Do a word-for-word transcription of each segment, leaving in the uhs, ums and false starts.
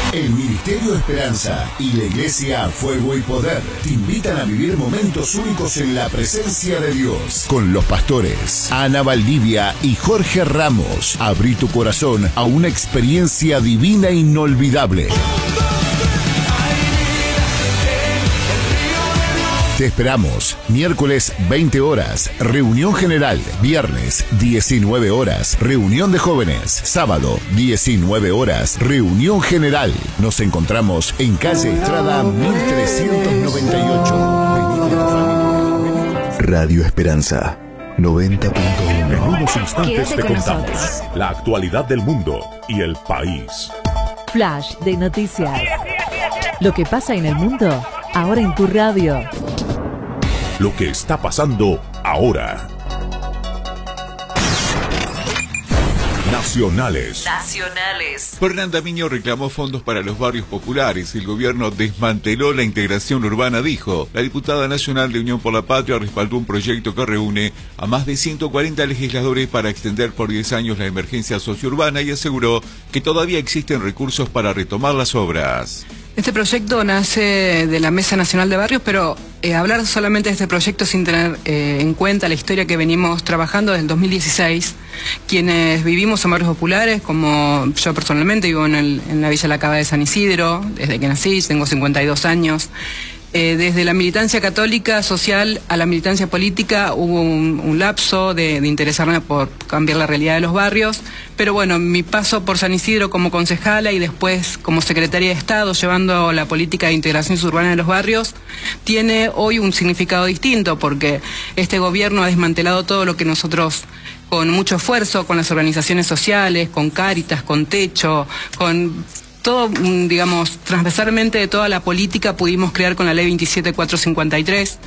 El Ministerio de Esperanza y la Iglesia Fuego y Poder te invitan a vivir momentos únicos en la presencia de Dios con los pastores Ana Valdivia y Jorge Ramos. Abrí tu corazón a una experiencia divina inolvidable. Te esperamos. Miércoles veinte horas, reunión general. Viernes diecinueve horas, reunión de jóvenes. Sábado diecinueve horas, reunión general. Nos encontramos en calle Estrada mil trescientos noventa y ocho. Radio Esperanza noventa punto uno. En unos instantes te contamos nosotros. la actualidad del mundo y el país. Flash de noticias. Lo que pasa en el mundo, ahora en tu radio. Lo que está pasando ahora. Nacionales. Nacionales. Fernanda Miño reclamó fondos para los barrios populares. El gobierno desmanteló la integración urbana, dijo. La diputada nacional de Unión por la Patria respaldó un proyecto que reúne a más de ciento cuarenta legisladores para extender por diez años la emergencia sociourbana y aseguró que todavía existen recursos para retomar las obras. Este proyecto nace de la Mesa Nacional de Barrios, pero eh, hablar solamente de este proyecto sin tener eh, en cuenta la historia que venimos trabajando desde el dos mil dieciséis, quienes vivimos en barrios populares, como yo personalmente vivo en, el, en la Villa La Cava de San Isidro, desde que nací, tengo cincuenta y dos años. Eh, desde la militancia católica social a la militancia política hubo un, un lapso de, de interesarme por cambiar la realidad de los barrios, pero bueno, mi paso por San Isidro como concejala y después como secretaria de Estado llevando la política de integración urbana de los barrios tiene hoy un significado distinto, porque este gobierno ha desmantelado todo lo que nosotros con mucho esfuerzo, con las organizaciones sociales, con Cáritas, con Techo, con todo, digamos, transversalmente de toda la política pudimos crear con la ley veintisiete mil cuatrocientos cincuenta y tres,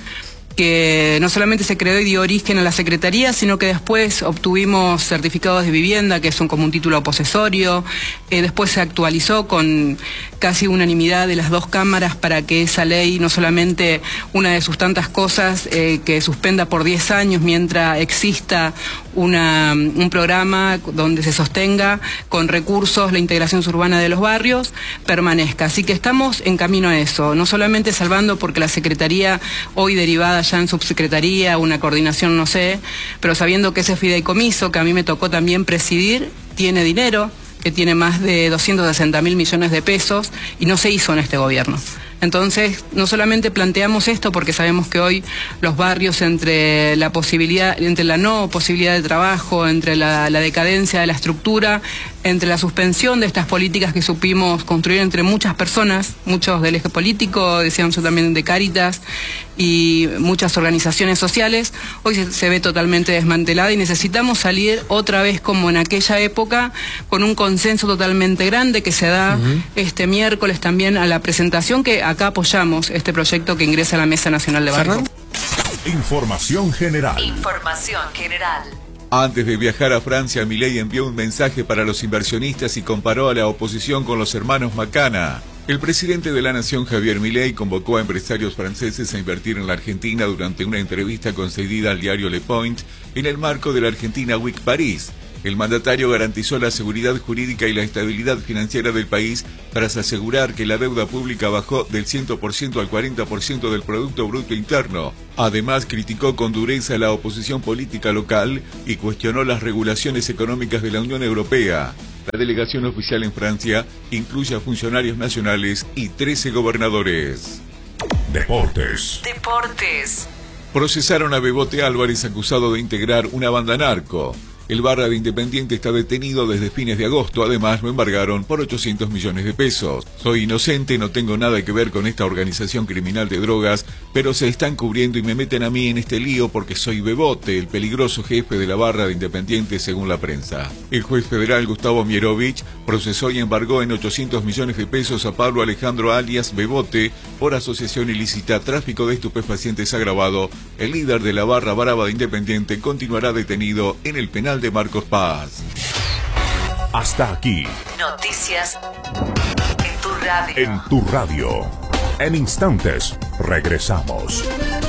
que no solamente se creó y dio origen a la Secretaría, sino que después obtuvimos certificados de vivienda, que son como un título posesorio, eh, después se actualizó con casi unanimidad de las dos cámaras para que esa ley, no solamente una de sus tantas cosas, eh, que suspenda por diez años mientras exista una, un programa donde se sostenga con recursos la integración urbana de los barrios, permanezca. Así que estamos en camino a eso, no solamente salvando porque la Secretaría hoy derivada ya en subsecretaría, una coordinación, no sé, pero sabiendo que ese fideicomiso que a mí me tocó también presidir, tiene dinero, que tiene más de doscientos sesenta mil millones de pesos y no se hizo en este gobierno. Entonces, no solamente planteamos esto porque sabemos que hoy los barrios, entre la posibilidad, entre la no posibilidad de trabajo, entre la, la decadencia de la estructura, entre la suspensión de estas políticas que supimos construir entre muchas personas, muchos del eje político, decíamos yo también de Cáritas, y muchas organizaciones sociales, hoy se, se ve totalmente desmantelada y necesitamos salir otra vez como en aquella época, con un consenso totalmente grande que se da uh-huh. este miércoles también a la presentación, que acá apoyamos este proyecto que ingresa a la Mesa Nacional de Barrios. Información general. Información general. Antes de viajar a Francia, Milei envió un mensaje para los inversionistas y comparó a la oposición con los hermanos Macana. El presidente de la Nación, Javier Milei, convocó a empresarios franceses a invertir en la Argentina durante una entrevista concedida al diario Le Point en el marco de la Argentina Week París. El mandatario garantizó la seguridad jurídica y la estabilidad financiera del país tras asegurar que la deuda pública bajó del cien por ciento al cuarenta por ciento del Producto Bruto Interno. Además, criticó con dureza la oposición política local y cuestionó las regulaciones económicas de la Unión Europea. La delegación oficial en Francia incluye a funcionarios nacionales y trece gobernadores. Deportes. Deportes. Procesaron a Bebote Álvarez acusado de integrar una banda narco. El barra de Independiente está detenido desde fines de agosto, además lo embargaron por ochocientos millones de pesos. Soy inocente, no tengo nada que ver con esta organización criminal de drogas, pero se están cubriendo y me meten a mí en este lío porque soy Bebote, el peligroso jefe de la barra de Independiente según la prensa. El juez federal Gustavo Mierovich procesó y embargó en ochocientos millones de pesos a Pablo Alejandro alias Bebote por asociación ilícita, tráfico de estupefacientes agravado. El líder de la barra brava de Independiente continuará detenido en el penal de Marcos Paz. Hasta aquí. Noticias en tu radio. En tu radio. En instantes regresamos.